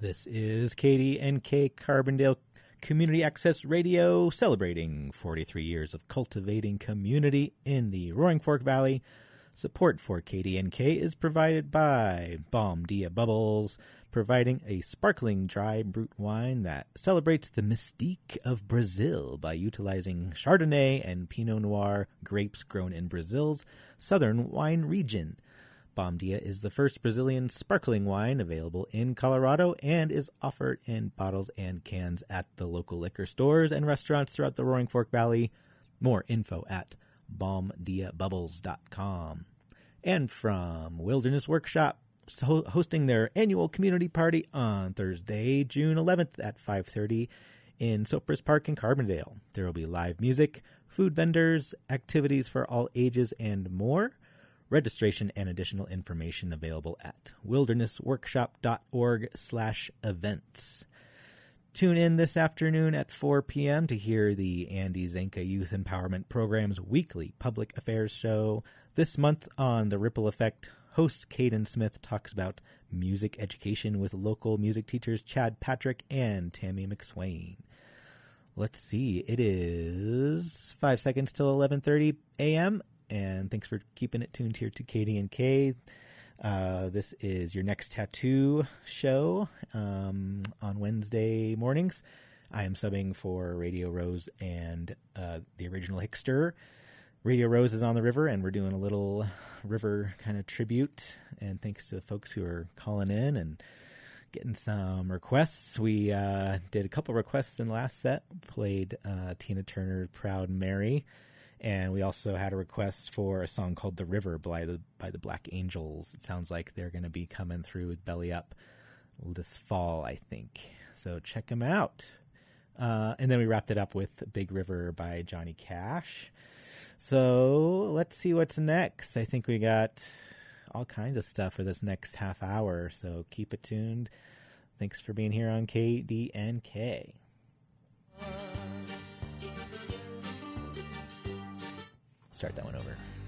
This is KDNK Carbondale Community Access Radio, celebrating 43 years of cultivating community in the Roaring Fork Valley. Support for KDNK is provided by Bom Dia Bubbles, providing a sparkling dry brut wine that celebrates the mystique of Brazil by utilizing Chardonnay and Pinot Noir grapes grown in Brazil's southern wine region. Bom Dia is the first Brazilian sparkling wine available in Colorado and is offered in bottles and cans at the local liquor stores and restaurants throughout the Roaring Fork Valley. More info at bomdiabubbles.com. And from Wilderness Workshop, hosting their annual community party on Thursday, June 11th at 5:30 in Cypress Park in Carbondale. There will be live music, food vendors, activities for all ages, and more. Registration and additional information available at wildernessworkshop.org/events. Tune in this afternoon at 4 p.m. to hear the Andy Zanka Youth Empowerment Program's weekly public affairs show. This month on The Ripple Effect, host Caden Smith talks about music education with local music teachers Chad Patrick and Tammy McSwain. Let's see, it is 5 seconds till 11:30 a.m., and thanks for keeping it tuned here to KDNK. This is your next tattoo show on Wednesday mornings. I am subbing for Radio Rose and the original Hickster. Radio Rose is on the river, and we're doing a little river kind of tribute. And thanks to the folks who are calling in and getting some requests. We did a couple requests in the last set. Played Tina Turner's Proud Mary. And we also had a request for a song called The River by the Black Angels. It sounds like they're going to be coming through with Belly Up this fall, I think. So check them out. And then we wrapped it up with Big River by Johnny Cash. So let's see what's next. I think we got all kinds of stuff for this next half hour. So keep it tuned. Thanks for being here on KDNK. Start that one over.